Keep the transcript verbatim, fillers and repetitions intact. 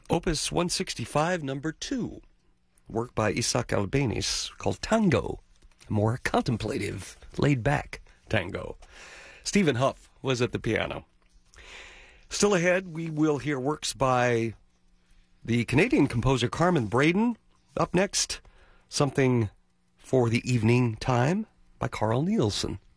Opus one sixty-five, number two. Work by Isaac Albéniz called Tango. A more contemplative, laid-back tango. Stephen Huff was at the piano. Still ahead, we will hear works by the Canadian composer Carmen Braden. Up next, something for the evening time by Carl Nielsen.